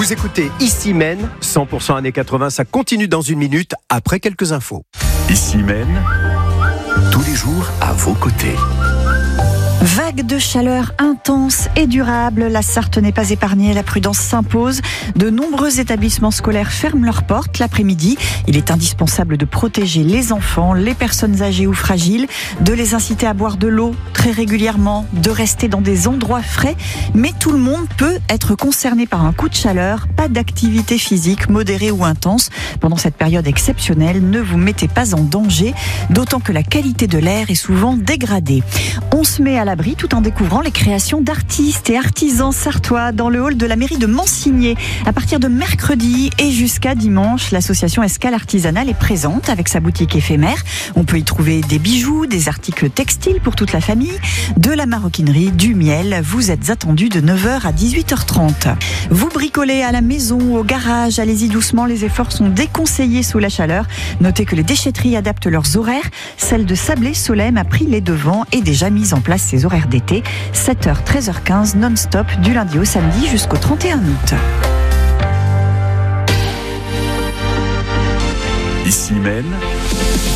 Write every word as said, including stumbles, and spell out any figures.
Vous écoutez Ici Maine, cent pour cent années quatre-vingts, ça continue dans une minute après quelques infos. Ici Maine, tous les jours à vos côtés. Vague de chaleur intense et durable, la Sarthe n'est pas épargnée, la prudence s'impose. De nombreux établissements scolaires ferment leurs portes l'après-midi. Il est indispensable de protéger les enfants, les personnes âgées ou fragiles, de les inciter à boire de l'eau très régulièrement, de rester dans des endroits frais. Mais tout le monde peut être concerné par un coup de chaleur. Pas d'activité physique modérée ou intense. Pendant cette période exceptionnelle, ne vous mettez pas en danger, d'autant que la qualité de l'air est souvent dégradée. On se met à l'abri tout en découvrant les créations d'artistes et artisans sartois dans le hall de la mairie de Mansigné. À partir de mercredi et jusqu'à dimanche, l'association Escale Artisanale est présente avec sa boutique éphémère. On peut y trouver des bijoux, des articles textiles pour toute la famille, de la maroquinerie, du miel. Vous êtes attendus de neuf heures à dix-huit heures trente. Vous bricolez à la maison, au garage, allez-y doucement, les efforts sont déconseillés sous la chaleur. Notez que les déchetteries adaptent leurs horaires. Celle de Sablé-Solesmes a pris les devants et déjà mise en place ses horaires d'été, sept heures treize heures quinze non-stop du lundi au samedi jusqu'au trente et un août. Ici Maine.